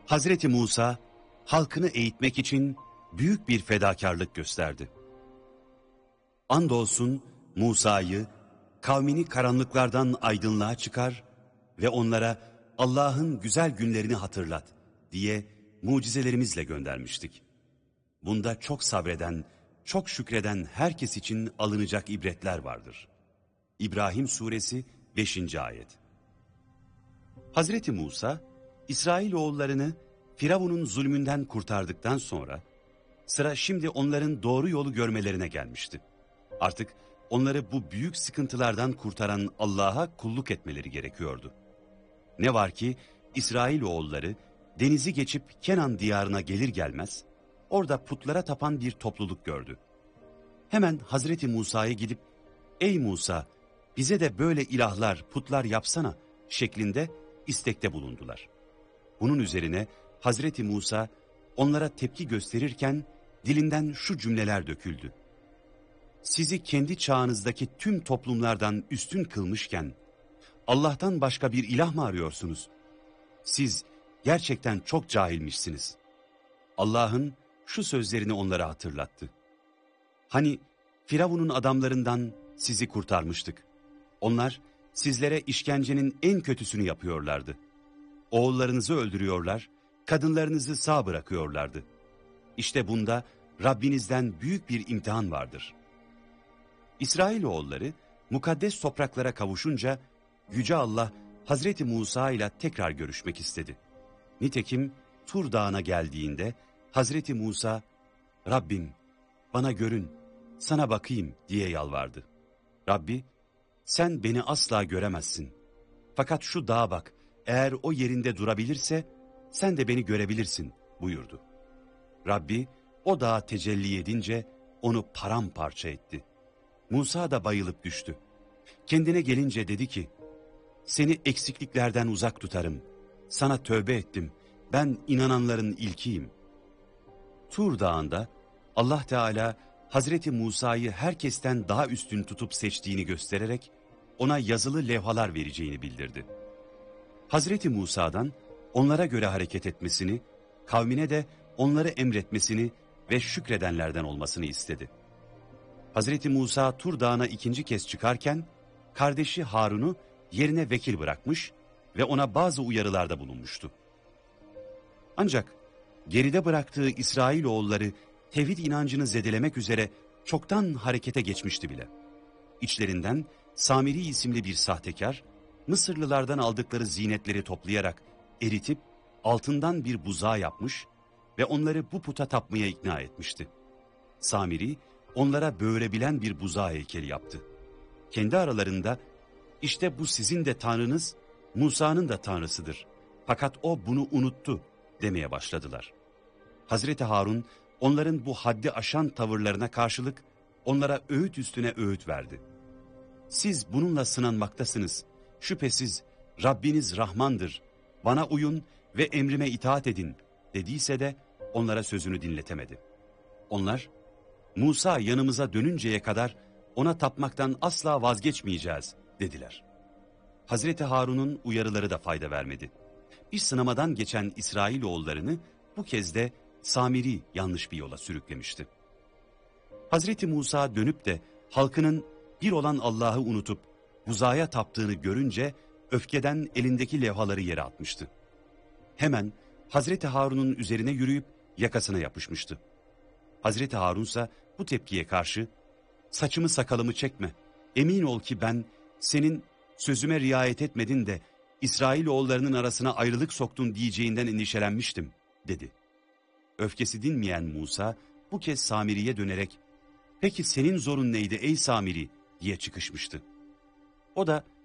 Hazreti Musa, halkını eğitmek için büyük bir fedakarlık gösterdi. Andolsun Musa'yı, kavmini karanlıklardan aydınlığa çıkar ve onlara Allah'ın güzel günlerini hatırlat diye mucizelerimizle göndermiştik. Bunda çok sabreden, çok şükreden herkes için alınacak ibretler vardır. İbrahim Suresi 5. Ayet. Hazreti Musa, İsrailoğullarını Firavun'un zulmünden kurtardıktan sonra, sıra şimdi onların doğru yolu görmelerine gelmişti. Artık onları bu büyük sıkıntılardan kurtaran Allah'a kulluk etmeleri gerekiyordu. Ne var ki İsrailoğulları denizi geçip Kenan diyarına gelir gelmez, orada putlara tapan bir topluluk gördü. Hemen Hazreti Musa'ya gidip, "Ey Musa, bize de böyle ilahlar, putlar yapsana" şeklinde istekte bulundular. Bunun üzerine Hazreti Musa onlara tepki gösterirken dilinden şu cümleler döküldü: "Sizi kendi çağınızdaki tüm toplumlardan üstün kılmışken Allah'tan başka bir ilah mı arıyorsunuz? Siz gerçekten çok cahilmişsiniz." Allah'ın şu sözlerini onlara hatırlattı: "Hani Firavun'un adamlarından sizi kurtarmıştık. Onlar sizlere işkencenin en kötüsünü yapıyorlardı. Oğullarınızı öldürüyorlar, kadınlarınızı sağ bırakıyorlardı. İşte bunda Rabbinizden büyük bir imtihan vardır." İsrailoğulları mukaddes topraklara kavuşunca Yüce Allah Hazreti Musa ile tekrar görüşmek istedi. Nitekim Tur Dağı'na geldiğinde Hazreti Musa, "Rabbim bana görün, sana bakayım" diye yalvardı. Rabbi, "Sen beni asla göremezsin. Fakat şu dağa bak, eğer o yerinde durabilirse sen de beni görebilirsin" buyurdu. Rabbi o dağa tecelli edince onu paramparça etti. Musa da bayılıp düştü. Kendine gelince dedi ki, "Seni eksikliklerden uzak tutarım. Sana tövbe ettim. Ben inananların ilkiyim." Tur Dağı'nda Allah Teala Hazreti Musa'yı herkesten daha üstün tutup seçtiğini göstererek ona yazılı levhalar vereceğini bildirdi. Hazreti Musa'dan onlara göre hareket etmesini, kavmine de onları emretmesini ve şükredenlerden olmasını istedi. Hazreti Musa Tur Dağı'na ikinci kez çıkarken kardeşi Harun'u yerine vekil bırakmış ve ona bazı uyarılarda bulunmuştu. Ancak geride bıraktığı İsrailoğulları tevhid inancını zedelemek üzere çoktan harekete geçmişti bile. İçlerinden Samiri isimli bir sahtekar, Mısırlılardan aldıkları zinetleri toplayarak eritip altından bir buzağı yapmış ve onları bu puta tapmaya ikna etmişti. Samiri onlara böğürebilen bir buzağı heykeli yaptı. Kendi aralarında, "İşte bu sizin de tanrınız, Musa'nın da tanrısıdır. Fakat o bunu unuttu" demeye başladılar. Hazreti Harun onların bu haddi aşan tavırlarına karşılık onlara öğüt üstüne öğüt verdi. "Siz bununla sınanmaktasınız. Şüphesiz Rabbiniz Rahmandır. Bana uyun ve emrime itaat edin" dediyse de onlara sözünü dinletemedi. Onlar, "Musa yanımıza dönünceye kadar ona tapmaktan asla vazgeçmeyeceğiz" dediler. Hazreti Harun'un uyarıları da fayda vermedi. Bir sınamadan geçen İsrailoğullarını bu kez de Samiri yanlış bir yola sürüklemişti. Hazreti Musa dönüp de halkının bir olan Allah'ı unutup buzağa taptığını görünce öfkeden elindeki levhaları yere atmıştı. Hemen Hazreti Harun'un üzerine yürüyüp yakasına yapışmıştı. Hazreti Harunsa bu tepkiye karşı, "Saçımı sakalımı çekme, emin ol ki ben senin sözüme riayet etmedin de İsrailoğullarının arasına ayrılık soktun diyeceğinden endişelenmiştim" dedi. Öfkesi dinmeyen Musa bu kez Samiri'ye dönerek, "Peki senin zorun neydi ey Samiri?" diye çıkışmıştı. O da